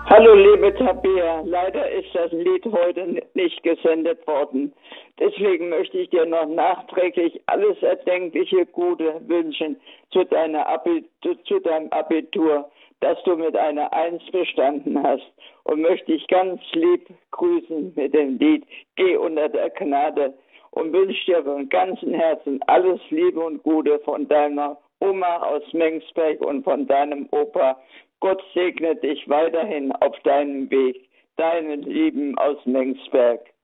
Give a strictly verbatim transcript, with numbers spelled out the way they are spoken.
Hallo liebe Tabea, leider ist das Lied heute nicht gesendet worden. Deswegen möchte ich dir noch nachträglich alles erdenkliche Gute wünschen zu, deiner Abitur, zu deinem Abitur, dass du mit einer Eins bestanden hast. Und möchte ich ganz lieb grüßen mit dem Lied Geh unter der Gnade und wünsche dir von ganzem Herzen alles Liebe und Gute von deiner Oma aus Mengsberg und von deinem Opa. Gott segne dich weiterhin auf deinem Weg. Deinen Lieben aus Mengsberg.